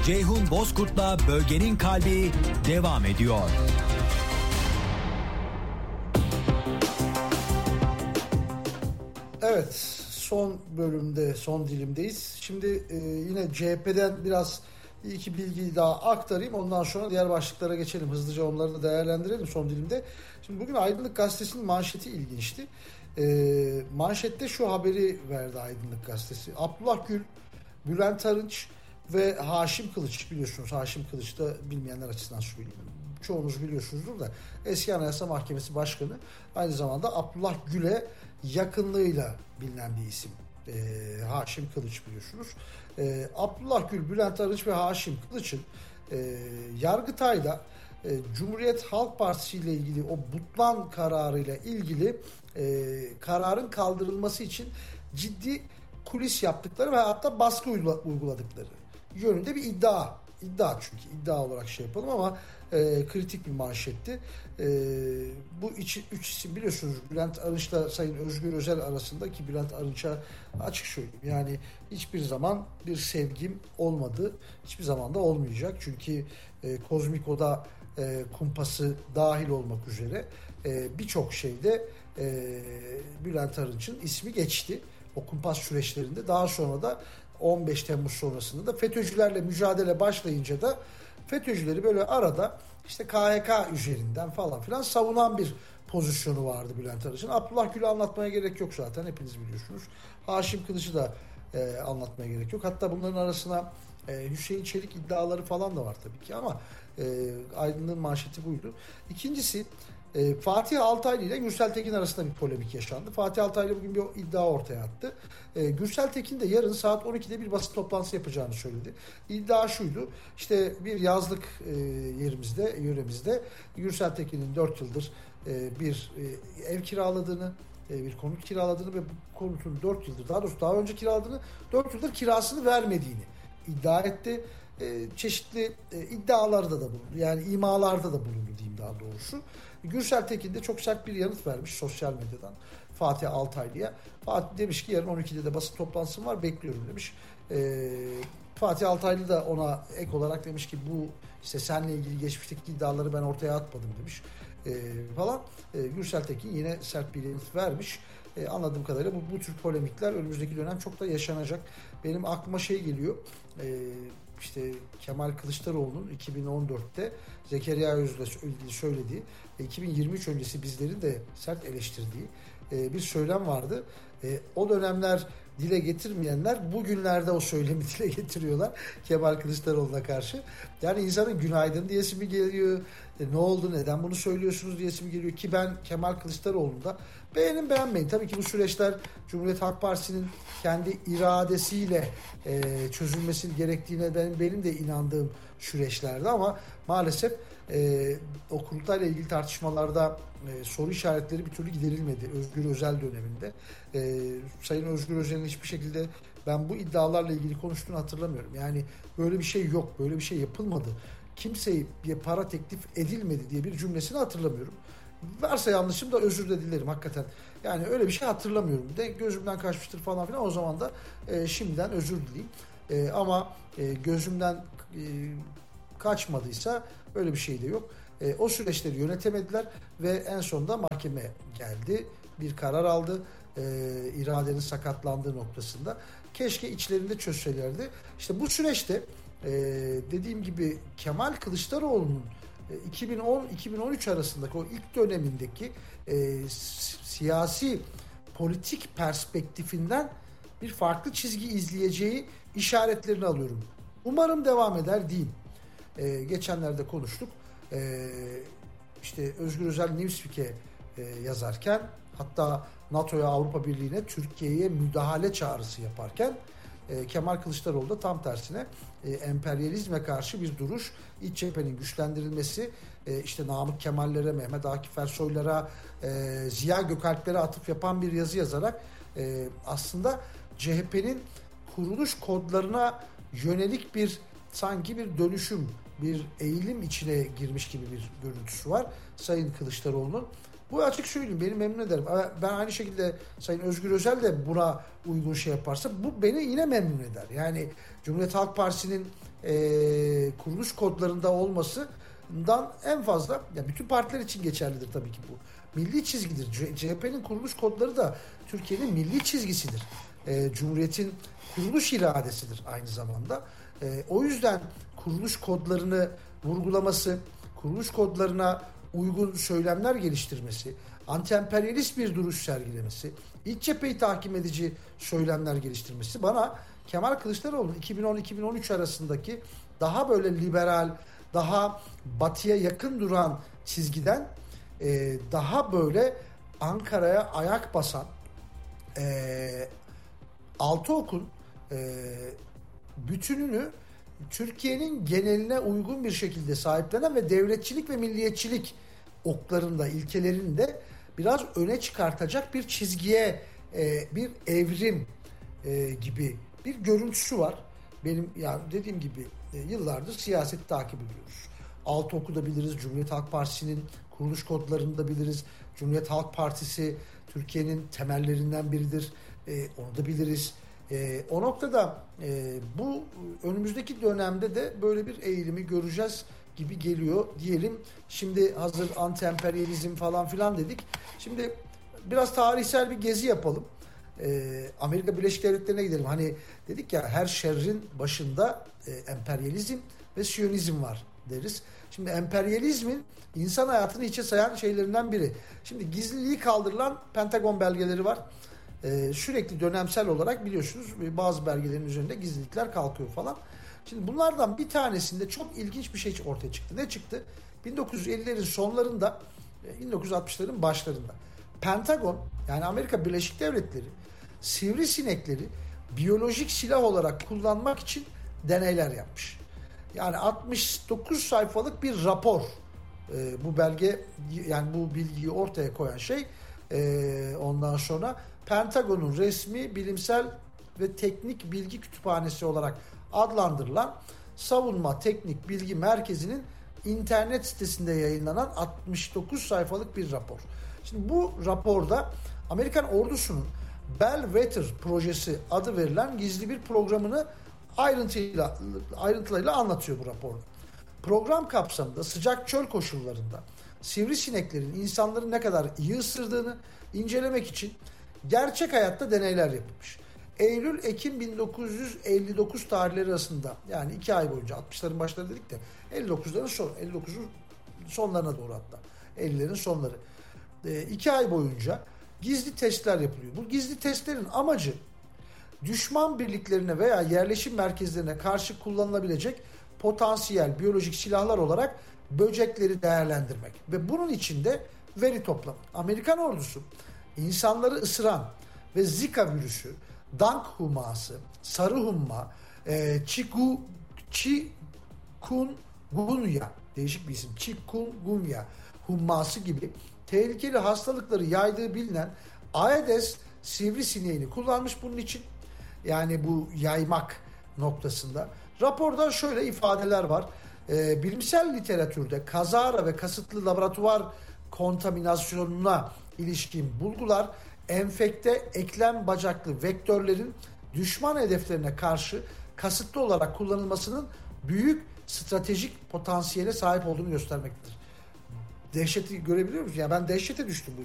Ceyhun Bozkurt'la Bölgenin Kalbi devam ediyor. Evet, son bölümde, son dilimdeyiz. Şimdi yine CHP'den biraz iki bilgiyi daha aktarayım. Ondan sonra diğer başlıklara geçelim. Hızlıca onları da değerlendirelim son dilimde. Şimdi bugün Aydınlık Gazetesi'nin manşeti ilginçti. Manşette şu haberi verdi Aydınlık Gazetesi. Abdullah Gül, Bülent Arınç ve Haşim Kılıç, biliyorsunuz Haşim Kılıç da bilmeyenler açısından söyleyeyim. Çoğunuz biliyorsunuzdur da eski Anayasa Mahkemesi Başkanı, aynı zamanda Abdullah Gül'e yakınlığıyla bilinen bir isim. Haşim Kılıç biliyorsunuz. Abdullah Gül, Bülent Arınç ve Haşim Kılıç'ın Yargıtay'da Cumhuriyet Halk Partisi ile ilgili o butlan kararıyla ilgili kararın kaldırılması için ciddi kulis yaptıkları ve hatta baskı uyguladıkları yönünde bir iddia çünkü iddia olarak şey yapalım ama kritik bir manşetti. Bu üç isim biliyorsunuz, Bülent Arınç'la Sayın Özgür Özel arasında, ki Bülent Arınç'a açık söyleyeyim yani hiçbir zaman bir sevgim olmadı. Hiçbir zaman da olmayacak. Çünkü Kozmik Oda kumpası dahil olmak üzere birçok şeyde Bülent Arınç'ın ismi geçti. O kumpas süreçlerinde, daha sonra da 15 Temmuz sonrasında da FETÖ'cülerle mücadele başlayınca da FETÖ'cüleri böyle arada işte KHK üzerinden falan filan savunan bir pozisyonu vardı Bülent Arınç'ın. Abdullah Gül'ü anlatmaya gerek yok zaten, hepiniz biliyorsunuz. Haşim Kılıç'ı da anlatmaya gerek yok. Hatta bunların arasına Hüseyin Çelik iddiaları falan da var tabii ki ama Aydın'ın manşeti buydu. İkincisi, Fatih Altaylı ile Gürsel Tekin arasında bir polemik yaşandı. Fatih Altaylı bugün bir iddia ortaya attı. Gürsel Tekin de yarın saat 12'de bir basın toplantısı yapacağını söyledi. İddia şuydu: İşte bir yazlık yöremizde Gürsel Tekin'in 4 yıldır bir ev kiraladığını, bir konut kiraladığını ve bu konutun 4 yıldır, daha doğrusu daha önce kiraladığını, 4 yıldır kirasını vermediğini iddia etti. Çeşitli iddialarda da bulundu. Yani imalarda da bulundu diyeyim daha doğrusu. Gürsel Tekin de çok sert bir yanıt vermiş sosyal medyadan Fatih Altaylı'ya. Fatih demiş ki yarın 12'de de basın toplantısı var, bekliyorum demiş. Fatih Altaylı da ona ek olarak demiş ki bu işte seninle ilgili geçmişteki iddiaları ben ortaya atmadım demiş falan. Gürsel Tekin yine sert bir yanıt vermiş. Anladığım kadarıyla bu tür polemikler önümüzdeki dönem çok da yaşanacak. Benim aklıma şey geliyor. İşte Kemal Kılıçdaroğlu'nun 2014'te Zekeriya Öz'le ilgili söylediği, 2023 öncesi bizlerin de sert eleştirdiği bir söylem vardı. O dönemler dile getirmeyenler bugünlerde o söylemi dile getiriyorlar Kemal Kılıçdaroğlu'na karşı. Yani insanın günaydın diyesi mi geliyor, ne oldu, neden bunu söylüyorsunuz diyesi mi geliyor ki ben Kemal Kılıçdaroğlu'nda beğenin beğenmeyin. Tabii ki bu süreçler Cumhuriyet Halk Partisi'nin kendi iradesiyle çözülmesi gerektiğine benim de inandığım süreçlerdi ama maalesef o kurultayla ilgili tartışmalarda soru işaretleri bir türlü giderilmedi Özgür Özel döneminde. Sayın Özgür Özel'in hiçbir şekilde ben bu iddialarla ilgili konuştuğunu hatırlamıyorum. Yani böyle bir şey yok, böyle bir şey yapılmadı, kimseye bir para teklif edilmedi diye bir cümlesini hatırlamıyorum. Varsa yanlışım da özür de dilerim hakikaten. Yani öyle bir şey hatırlamıyorum. De gözümden kaçmıştır falan filan. O zaman da şimdiden özür dileyim. Ama gözümden kaçmadıysa öyle bir şey de yok. O süreçleri yönetemediler ve en sonunda mahkeme geldi. Bir karar aldı. İradenin sakatlandığı noktasında. Keşke içlerinde çözselerdi. İşte bu süreçte dediğim gibi Kemal Kılıçdaroğlu'nun 2010-2013 arasındaki o ilk dönemindeki siyasi politik perspektifinden bir farklı çizgi izleyeceği işaretlerini alıyorum. Umarım devam eder diyeyim. Geçenlerde konuştuk. İşte Özgür Özel Newsweek'e yazarken, hatta NATO'ya, Avrupa Birliği'ne, Türkiye'ye müdahale çağrısı yaparken Kemal Kılıçdaroğlu da tam tersine emperyalizme karşı bir duruş, İç cephenin güçlendirilmesi, işte Namık Kemal'lere, Mehmet Akif Ersoy'lara, Ziya Gökalp'lere atıf yapan bir yazı yazarak aslında CHP'nin kuruluş kodlarına yönelik bir sanki bir dönüşüm, bir eğilim içine girmiş gibi bir görüntüsü var Sayın Kılıçdaroğlu'nun. Bu açık söyleyeyim beni memnun ederim. Ben aynı şekilde Sayın Özgür Özel de buna uygun şey yaparsa bu beni yine memnun eder. Yani Cumhuriyet Halk Partisi'nin kuruluş kodlarında olmasından en fazla, ya bütün partiler için geçerlidir tabii ki bu. Milli çizgidir. CHP'nin kuruluş kodları da Türkiye'nin milli çizgisidir. Cumhuriyetin kuruluş iradesidir aynı zamanda. O yüzden kuruluş kodlarını vurgulaması, kuruluş kodlarına uygun söylemler geliştirmesi, anti-emperyalist bir duruş sergilemesi, iç cepheyi tahkim edici söylemler geliştirmesi bana Kemal Kılıçdaroğlu'nun 2010-2013 arasındaki daha böyle liberal, daha batıya yakın duran çizgiden daha böyle Ankara'ya ayak basan, Altıok'un bütününü Türkiye'nin geneline uygun bir şekilde sahiplenen ve devletçilik ve milliyetçilik oklarında, ilkelerinde biraz öne çıkartacak bir çizgiye, bir evrim gibi bir görüntüsü var. Benim yani dediğim gibi yıllardır siyaseti takip ediyoruz. Altıok'u da biliriz, Cumhuriyet Halk Partisi'nin kuruluş kodlarını da biliriz. Cumhuriyet Halk Partisi Türkiye'nin temellerinden biridir. Onu da biliriz. O noktada bu önümüzdeki dönemde de böyle bir eğilimi göreceğiz gibi geliyor diyelim. Şimdi hazır anti-emperyalizm falan filan dedik. Şimdi biraz tarihsel bir gezi yapalım. Amerika Birleşik Devletleri'ne gidelim. Hani dedik ya her şerrin başında emperyalizm ve siyonizm var deriz. Şimdi emperyalizmin insan hayatını hiçe sayan şeylerinden biri. Şimdi gizliliği kaldırılan Pentagon belgeleri var. Sürekli dönemsel olarak biliyorsunuz bazı belgelerin üzerinde gizlilikler kalkıyor falan. Şimdi bunlardan bir tanesinde çok ilginç bir şey ortaya çıktı. Ne çıktı? 1950'lerin sonlarında, 1960'ların başlarında Pentagon, yani Amerika Birleşik Devletleri sivrisinekleri biyolojik silah olarak kullanmak için deneyler yapmış. Yani 69 sayfalık bir rapor. Bu belge, yani bu bilgiyi ortaya koyan şey, ondan sonra Pentagon'un resmi bilimsel ve teknik bilgi kütüphanesi olarak adlandırılan Savunma Teknik Bilgi Merkezi'nin internet sitesinde yayınlanan 69 sayfalık bir rapor. Şimdi bu raporda Amerikan ordusunun Bellwether projesi adı verilen gizli bir programını ayrıntılarıyla anlatıyor bu rapor. Program kapsamında sıcak çöl koşullarında sivrisineklerin insanları ne kadar iyi ısırdığını incelemek için gerçek hayatta deneyler yapılmış. Eylül-Ekim 1959 tarihleri arasında, yani 2 ay boyunca, 60'ların başları dedik de 59'un sonlarına doğru, hatta 50'lerin sonları, 2 ay boyunca gizli testler yapılıyor. Bu gizli testlerin amacı düşman birliklerine veya yerleşim merkezlerine karşı kullanılabilecek potansiyel biyolojik silahlar olarak böcekleri değerlendirmek ve bunun içinde veri toplamak. Amerikan ordusu insanları ısıran ve Zika virüsü, dank humması, sarı humma, chikungunya, değişik bir isim, chikungunya humması gibi tehlikeli hastalıkları yaydığı bilinen Aedes sivrisineğini kullanmış bunun için. Yani bu yaymak noktasında. Raporda şöyle ifadeler var. Bilimsel literatürde kazara ve kasıtlı laboratuvar kontaminasyonuna ilişkin bulgular enfekte eklem bacaklı vektörlerin düşman hedeflerine karşı kasıtlı olarak kullanılmasının büyük stratejik potansiyele sahip olduğunu göstermektedir. Dehşeti görebiliyor musunuz? Yani ben dehşete düştüm bu